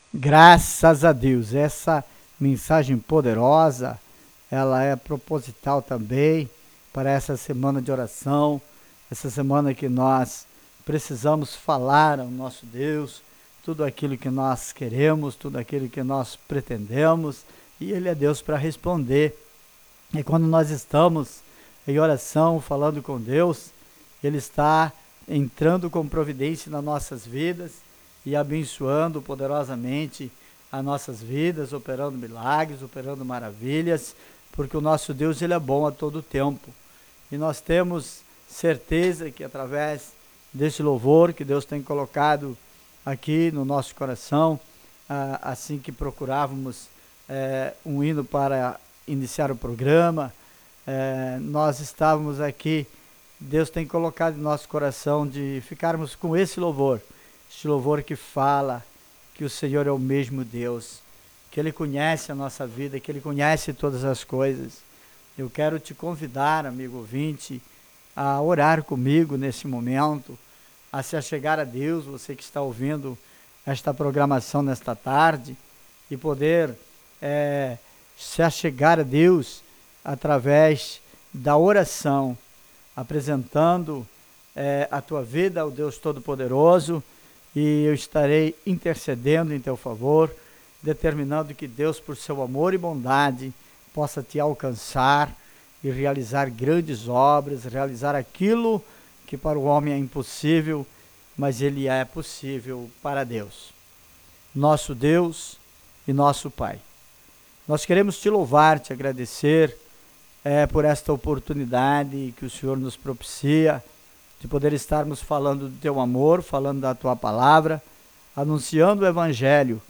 Graças a Deus, essa mensagem poderosa, ela é proposital também para essa semana de oração, essa semana que nós precisamos falar ao nosso Deus, tudo aquilo que nós queremos, tudo aquilo que nós pretendemos, e Ele é Deus para responder. E quando nós estamos em oração, falando com Deus, Ele está entrando com providência nas nossas vidas e abençoando poderosamente as nossas vidas, operando milagres, operando maravilhas, porque o nosso Deus, Ele é bom a todo tempo. E nós temos certeza que através desse louvor que Deus tem colocado aqui no nosso coração, assim que procurávamos um hino para iniciar o programa, nós estávamos aqui, Deus tem colocado em nosso coração de ficarmos com esse louvor que fala que o Senhor é o mesmo Deus, que Ele conhece a nossa vida, que Ele conhece todas as coisas. Eu quero te convidar, amigo ouvinte, a orar comigo nesse momento, a se achegar a Deus, você que está ouvindo esta programação nesta tarde, e poder se achegar a Deus através da oração, apresentando a tua vida ao Deus Todo-Poderoso, e eu estarei intercedendo em teu favor, determinando que Deus, por seu amor e bondade, possa te alcançar e realizar grandes obras, realizar aquilo que para o homem é impossível, mas ele é possível para Deus. Nosso Deus e nosso Pai, nós queremos te louvar, te agradecer por esta oportunidade que o Senhor nos propicia, de poder estarmos falando do teu amor, falando da tua palavra, anunciando o Evangelho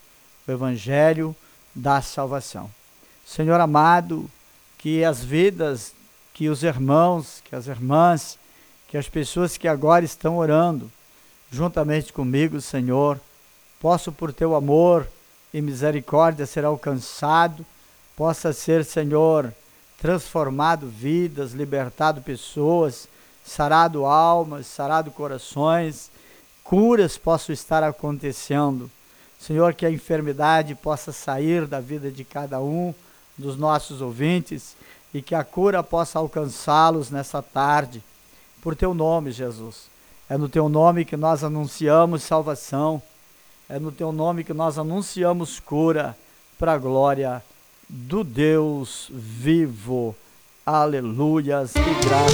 da salvação. Senhor amado, que as vidas, que os irmãos, que as irmãs, que as pessoas que agora estão orando, juntamente comigo, Senhor, possam por teu amor e misericórdia ser alcançado, possa ser, Senhor, transformado vidas, libertado pessoas, sarado almas, sarado corações, curas possam estar acontecendo. Senhor, que a enfermidade possa sair da vida de cada um dos nossos ouvintes e que a cura possa alcançá-los nessa tarde, por teu nome, Jesus. É no teu nome que nós anunciamos salvação, é no teu nome que nós anunciamos cura para a glória do Deus vivo. Aleluias e graças.